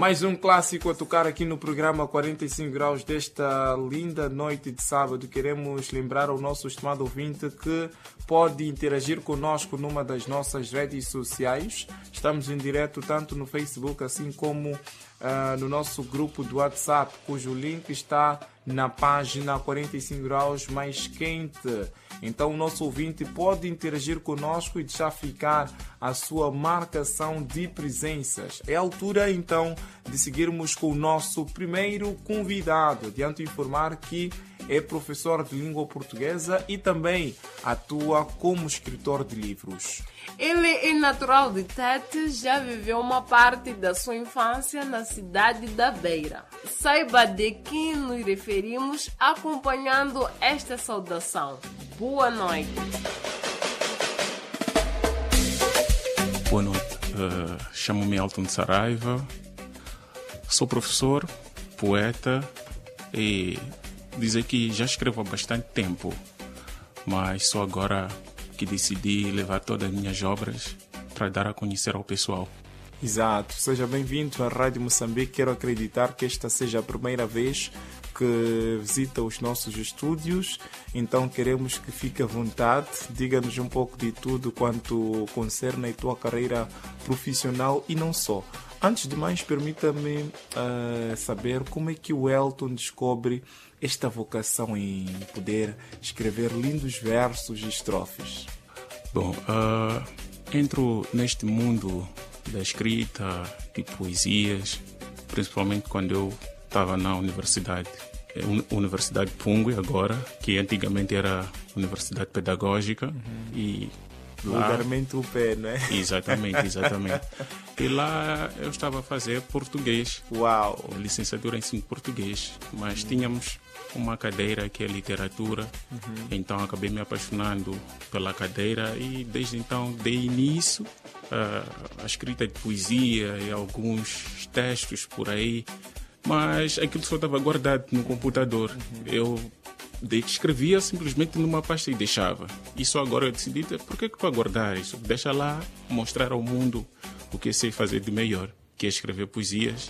Mais um clássico a tocar aqui no programa 45 graus desta linda noite de sábado. Queremos lembrar ao nosso estimado ouvinte que pode interagir conosco numa das nossas redes sociais. Estamos em direto tanto no Facebook assim como no nosso grupo do WhatsApp, cujo link está na página 45 graus mais quente. Então o nosso ouvinte pode interagir conosco e deixar ficar a sua marcação de presenças. É a altura então de seguirmos com o nosso primeiro convidado. Adianto informar que é professor de língua portuguesa e também atua como escritor de livros. Ele é natural de Tete, já viveu uma parte da sua infância na cidade da Beira. Saiba de quem nos referimos acompanhando esta saudação. Boa noite. Boa noite. Chamo-me Elton de Saraiva. Sou professor, poeta e dizer que já escrevo há bastante tempo, mas só agora que decidi levar todas as minhas obras para dar a conhecer ao pessoal. Exato. Seja bem-vindo à Rádio Moçambique. Quero acreditar que esta seja a primeira vez que visita os nossos estúdios, então queremos que fique à vontade, diga-nos um pouco de tudo quanto concerne a tua carreira profissional e não só. Antes de mais, permita-me saber como é que o Elton descobre esta vocação em poder escrever lindos versos e estrofes. Bom, entro neste mundo da escrita, de poesias, principalmente quando eu estava na universidade. Universidade Pungwe agora, que antigamente era Universidade Pedagógica. E lá, vulgarmente o pé, não é? Exatamente. E lá eu estava a fazer português. Uau! Licenciatura em ensino português. Mas tínhamos uma cadeira que é literatura. Então acabei me apaixonando pela cadeira e desde então dei início à escrita de poesia e alguns textos por aí. Mas aquilo só estava guardado no computador. Eu escrevia simplesmente numa pasta e deixava. E só agora eu decidi, por que estou a guardar isso? Deixa lá mostrar ao mundo o que eu sei fazer de melhor, que é escrever poesias